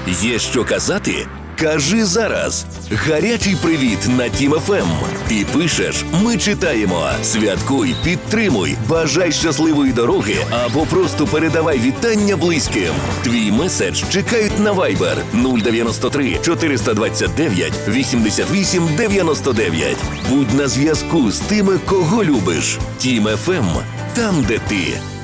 Є що казати? Кажи зараз. Гарячий привіт на Тім ФМ. Ти пишеш, ми читаємо. Святкуй, підтримуй, бажай щасливої дороги або просто передавай вітання близьким. Твій меседж чекають на Viber 093 429 88 99. Будь на зв'язку з тими, кого любиш. Тім ФМ. Там, де ти.